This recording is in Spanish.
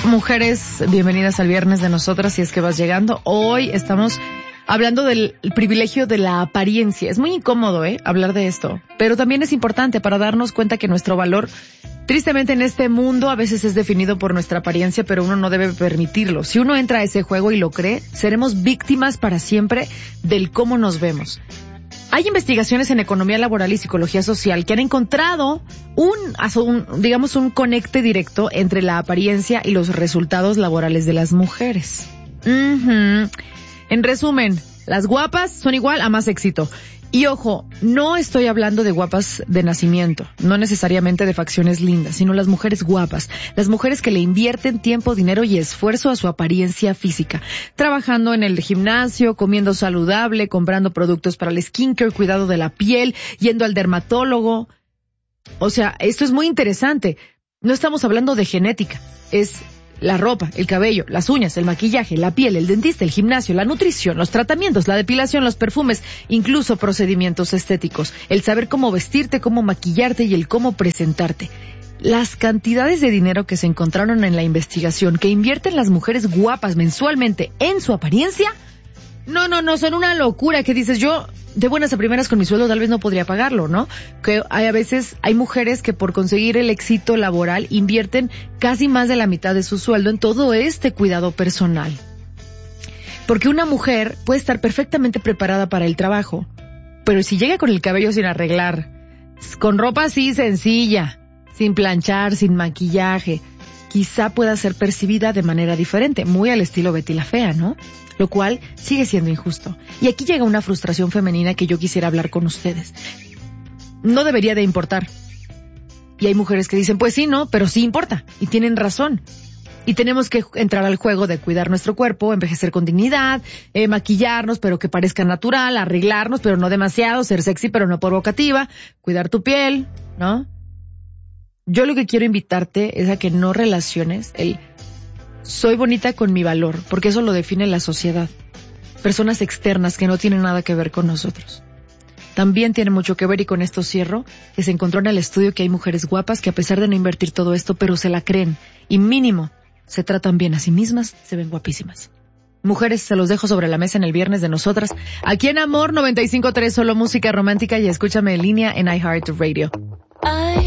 Mujeres, bienvenidas al viernes de nosotras, si es que vas llegando. Hoy estamos hablando del privilegio de la apariencia. Es muy incómodo, hablar de esto, pero también es importante para darnos cuenta que nuestro valor, tristemente en este mundo, a veces es definido por nuestra apariencia, pero uno no debe permitirlo. Si uno entra a ese juego y lo cree, seremos víctimas para siempre del cómo nos vemos. Hay investigaciones en economía laboral y psicología social que han encontrado un conecte directo entre la apariencia y los resultados laborales de las mujeres. En resumen, las guapas son igual a más éxito. Y ojo, no estoy hablando de guapas de nacimiento, no necesariamente de facciones lindas, sino las mujeres guapas, las mujeres que le invierten tiempo, dinero y esfuerzo a su apariencia física, trabajando en el gimnasio, comiendo saludable, comprando productos para el skincare, cuidado de la piel, yendo al dermatólogo. O sea, esto es muy interesante. No estamos hablando de genética, es la ropa, el cabello, las uñas, el maquillaje, la piel, el dentista, el gimnasio, la nutrición, los tratamientos, la depilación, los perfumes, incluso procedimientos estéticos, el saber cómo vestirte, cómo maquillarte y el cómo presentarte. Las cantidades de dinero que se encontraron en la investigación que invierten las mujeres guapas mensualmente en su apariencia, no, son una locura que dices, yo de buenas a primeras con mi sueldo tal vez no podría pagarlo, ¿no? Que a veces hay mujeres que por conseguir el éxito laboral invierten casi más de la mitad de su sueldo en todo este cuidado personal. Porque una mujer puede estar perfectamente preparada para el trabajo, pero si llega con el cabello sin arreglar, con ropa así sencilla, sin planchar, sin maquillaje, quizá pueda ser percibida de manera diferente, muy al estilo Betty la Fea, ¿no? Lo cual sigue siendo injusto. Y aquí llega una frustración femenina que yo quisiera hablar con ustedes. No debería de importar. Y hay mujeres que dicen, pues sí, no, pero sí importa. Y tienen razón. Y tenemos que entrar al juego de cuidar nuestro cuerpo, envejecer con dignidad, maquillarnos, pero que parezca natural, arreglarnos, pero no demasiado, ser sexy, pero no provocativa, cuidar tu piel, ¿no? Yo lo que quiero invitarte es a que no relaciones el soy bonita con mi valor, porque eso lo define la sociedad. Personas externas que no tienen nada que ver con nosotros. También tiene mucho que ver, y con esto cierro, que se encontró en el estudio que hay mujeres guapas que a pesar de no invertir todo esto, pero se la creen, y mínimo, se tratan bien a sí mismas, se ven guapísimas. Mujeres, se los dejo sobre la mesa en el viernes de nosotras, aquí en Amor 95.3, solo música romántica, y escúchame en línea en iHeartRadio.